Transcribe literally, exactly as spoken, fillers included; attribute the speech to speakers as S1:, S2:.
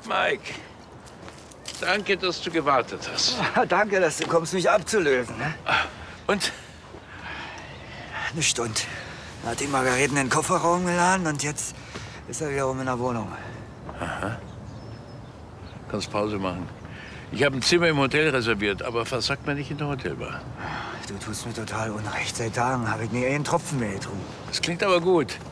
S1: Mike, danke, dass du gewartet hast.
S2: Ja, danke, dass du kommst, mich abzulösen. Ne?
S1: Und?
S2: Eine Stunde. Da hat die Margareten in den Kofferraum geladen und jetzt ist er wiederum in der Wohnung.
S1: Aha. Kannst Pause machen. Ich habe ein Zimmer im Hotel reserviert, aber versagt mir nicht in der Hotelbar.
S2: Du tust mir total unrecht. Seit Tagen habe ich nie einen Tropfen mehr getrunken.
S1: Das klingt aber gut.